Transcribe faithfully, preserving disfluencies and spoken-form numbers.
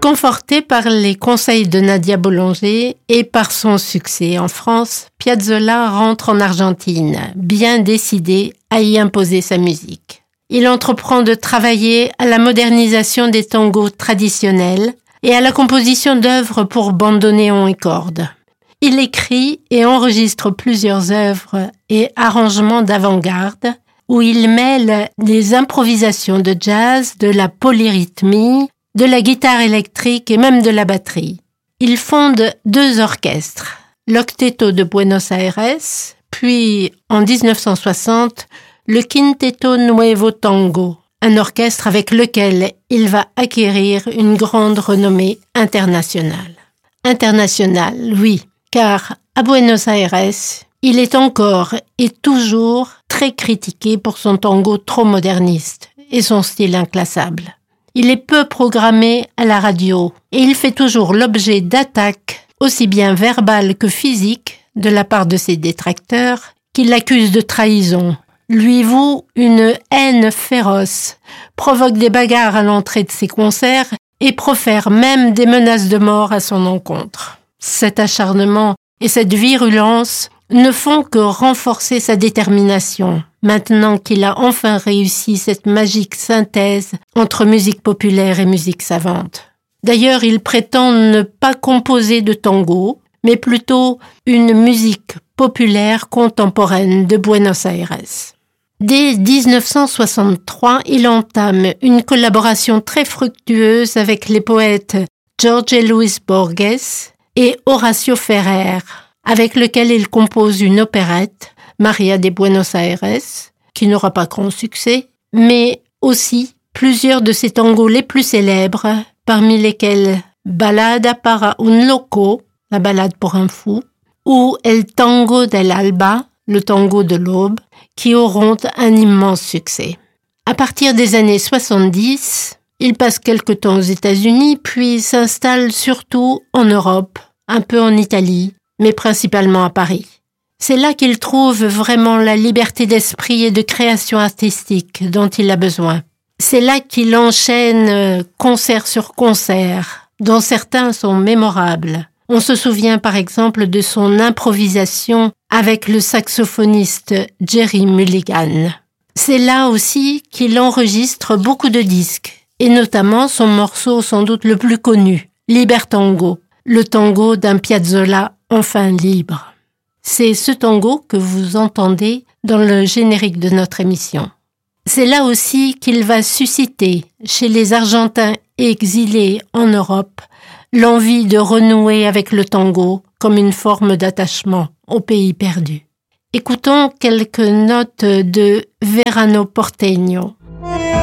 Conforté par les conseils de Nadia Boulanger et par son succès en France, Piazzolla rentre en Argentine, bien décidé à y imposer sa musique. Il entreprend de travailler à la modernisation des tangos traditionnels et à la composition d'œuvres pour bandoneon et cordes. Il écrit et enregistre plusieurs œuvres et arrangements d'avant-garde où il mêle des improvisations de jazz, de la polyrythmie, de la guitare électrique et même de la batterie. Il fonde deux orchestres, l'Octeto de Buenos Aires, puis en dix-neuf cent soixante, le Quinteto Nuevo Tango, un orchestre avec lequel il va acquérir une grande renommée internationale. Internationale, oui, car à Buenos Aires, il est encore et toujours très critiqué pour son tango trop moderniste et son style inclassable. Il est peu programmé à la radio et il fait toujours l'objet d'attaques aussi bien verbales que physiques de la part de ses détracteurs qui l'accusent de trahison, lui vouent une haine féroce, provoquent des bagarres à l'entrée de ses concerts et profèrent même des menaces de mort à son encontre. Cet acharnement et cette virulence ne font que renforcer sa détermination, maintenant qu'il a enfin réussi cette magique synthèse entre musique populaire et musique savante. D'ailleurs, il prétend ne pas composer de tango, mais plutôt une musique populaire contemporaine de Buenos Aires. Dès dix-neuf cent soixante-trois, il entame une collaboration très fructueuse avec les poètes Jorge Luis Borges et Horacio Ferrer, avec lequel il compose une opérette, Maria de Buenos Aires, qui n'aura pas grand succès, mais aussi plusieurs de ses tangos les plus célèbres, parmi lesquels Balada para un loco, la ballade pour un fou, ou El Tango del Alba, le tango de l'aube, qui auront un immense succès. À partir des années soixante-dix, il passe quelque temps aux États-Unis, puis s'installe surtout en Europe, un peu en Italie, mais principalement à Paris. C'est là qu'il trouve vraiment la liberté d'esprit et de création artistique dont il a besoin. C'est là qu'il enchaîne concert sur concert, dont certains sont mémorables. On se souvient par exemple de son improvisation avec le saxophoniste Jerry Mulligan. C'est là aussi qu'il enregistre beaucoup de disques, et notamment son morceau sans doute le plus connu, Libertango, le tango d'un Piazzolla enfin libre. C'est ce tango que vous entendez dans le générique de notre émission. C'est là aussi qu'il va susciter, chez les Argentins exilés en Europe, l'envie de renouer avec le tango comme une forme d'attachement au pays perdu. Écoutons quelques notes de Verano Porteño.